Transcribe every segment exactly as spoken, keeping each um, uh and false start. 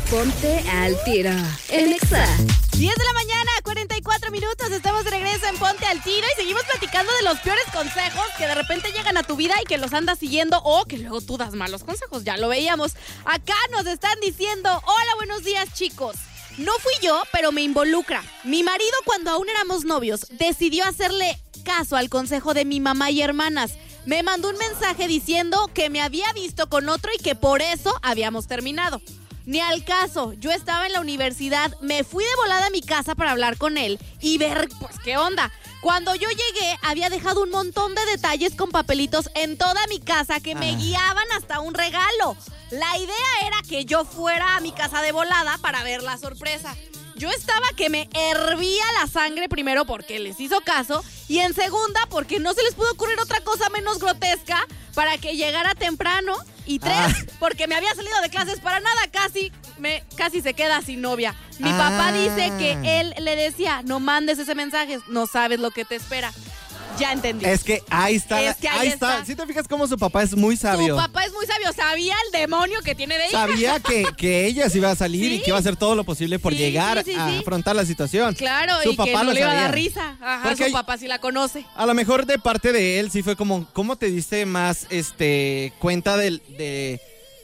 Ponte al tiro en Exa. diez de la mañana, cuarenta y cuatro minutos. Estamos de regreso en Ponte al Tiro y seguimos platicando de los peores consejos que de repente llegan a tu vida y que los andas siguiendo o que luego tú das malos consejos. Ya lo veíamos. Acá nos están diciendo: hola, buenos días, chicos. No fui yo, pero me involucra. Mi marido, cuando aún éramos novios, decidió hacerle caso al consejo de mi mamá y hermanas. Me mandó un mensaje diciendo que me había visto con otro y que por eso habíamos terminado. Ni al caso, yo estaba en la universidad, me fui de volada a mi casa para hablar con él y ver, pues, qué onda. Cuando yo llegué, había dejado un montón de detalles con papelitos en toda mi casa que me ah. guiaban hasta un regalo. La idea era que yo fuera a mi casa de volada para ver la sorpresa. Yo estaba que me hervía la sangre, primero porque les hizo caso y en segunda porque no se les pudo ocurrir otra cosa menos grotesca para que llegara temprano, y tres, ah. porque me había salido de clases para nada, casi me casi se queda sin novia. Mi ah. papá dice que él le decía: no mandes ese mensaje, no sabes lo que te espera. Ya entendí. Es que ahí está. Es que ahí, ahí está. está. Si te fijas cómo su papá es muy sabio. Su papá es muy sabio. Sabía el demonio que tiene de hija. Sabía que, que ella se iba a salir, ¿sí? Y que iba a hacer todo lo posible por sí, llegar sí, sí, a sí. afrontar la situación. Claro, su y papá que no lo le iba sabía. a dar risa. Ajá, porque su papá sí la conoce. A lo mejor de parte de él sí fue como, ¿cómo te diste más este cuenta del, de,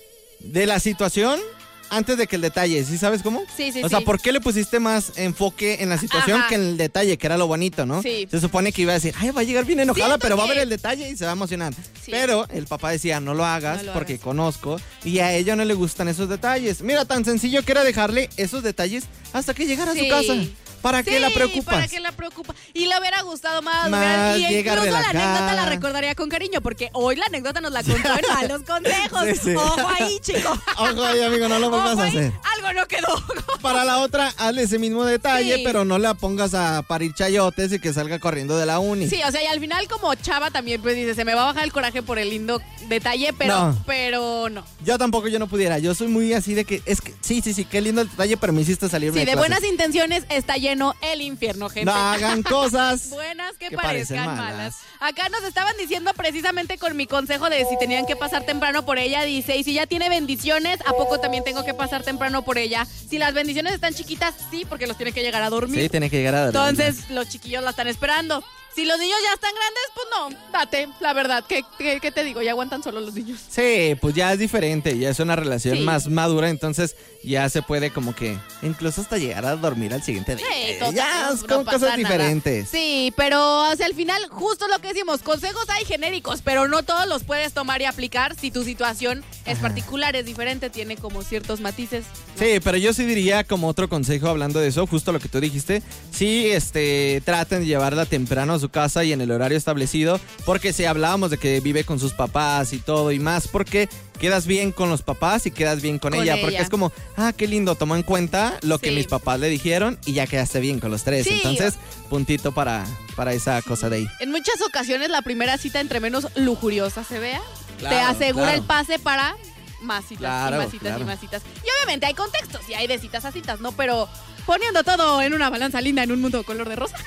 de la situación antes de que el detalle? ¿Sí sabes cómo? Sí, sí, O sea, sí. ¿por qué le pusiste más enfoque en la situación Ajá. que en el detalle, que era lo bonito, ¿no? Sí. Se supone que iba a decir: ay, va a llegar bien enojada, Siento pero va a que- ver el detalle y se va a emocionar. Sí. Pero el papá decía: no lo hagas, No lo porque hagas. conozco, y a ella no le gustan esos detalles. Mira, tan sencillo que era dejarle esos detalles hasta que llegara a Sí. su casa. ¿Para qué Sí, la preocupas? ¿para qué la preocupa? Y le hubiera gustado más. Más, hubiera- y llega incluso la relajada. anécdota la recordaría con cariño, porque hoy la anécdota nos la contó en malos consejos. Sí, sí. Ojo ahí, chico. Ojo ahí, amigo, no lo vuelvas Ojo a ahí, hacer. algo no quedó. Para la otra, hazle ese mismo detalle, Sí. pero no la pongas a parir chayotes y que salga corriendo de la uni. Sí, o sea, y al final como chava también pues dice: se me va a bajar el coraje por el lindo detalle, pero No. pero no. Yo tampoco, yo no pudiera. Yo soy muy así de que, es que, sí, sí, sí, qué lindo el detalle, pero me hiciste salirme Sí, de de clases. buenas intenciones está lleno el infierno, gente. No hagan cosas buenas que, que parezcan parecen malas. malas. Acá nos estaban diciendo precisamente con mi consejo de si tenían que pasar temprano por ella. Dice: y si ya tiene bendiciones, ¿a poco también tengo que pasar temprano por ella? Si las bendiciones están chiquitas, sí, porque los tiene que llegar a dormir. Sí, tiene que llegar a dormir. Entonces los chiquillos la están esperando. Si los niños ya están grandes, pues no, date, la verdad. ¿Qué, qué, qué te digo? Ya aguantan solo los niños. Sí, pues ya es diferente, ya es una relación Sí. más madura, entonces ya se puede como que incluso hasta llegar a dormir al siguiente día. Sí, total, ya no- es no con pasa cosas nada. diferentes. Sí, pero o sea, al final, justo lo que decimos, consejos hay genéricos, pero no todos los puedes tomar y aplicar si tu situación es Ajá. particular, es diferente, tiene como ciertos matices. ¿no? Sí, pero yo sí diría como otro consejo hablando de eso, justo lo que tú dijiste, sí, este, traten de llevarla temprano a su casa y en el horario establecido, porque si hablábamos de que vive con sus papás y todo y más, porque quedas bien con los papás y quedas bien con, Con ella, ella. porque es como, ah, qué lindo, tomó en cuenta lo que Sí. mis papás le dijeron y ya quedaste bien con los tres, Sí. entonces, puntito para, para esa cosa de ahí. En muchas ocasiones la primera cita entre menos lujuriosa se vea, Claro, te asegura claro. el pase para más citas Claro, y más citas claro. y más citas. Y obviamente hay contextos y hay de citas a citas, ¿no? Pero poniendo todo en una balanza linda en un mundo color de rosa.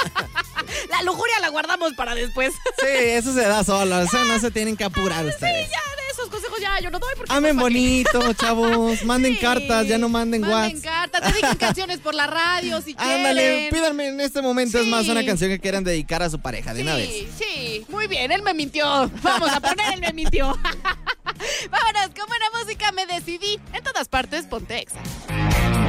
La lujuria la guardamos para después. Sí, eso se da solo, eso no se tienen que apurar ustedes. Sí, ya de esos consejos ya yo no doy porque Amen pues, ¿para qué? bonito, chavos, manden Sí. cartas, ya no manden Manden WhatsApp. cartas, dediquen canciones por la radio si Ándale, quieren. pídanme en este momento, es más, Sí. una canción que quieran dedicar a su pareja de una vez. Sí, sí, muy bien, él me mintió. Vamos a poner él me mintió. Vámonos, con buena música me decidí. En todas partes, ponte Exa.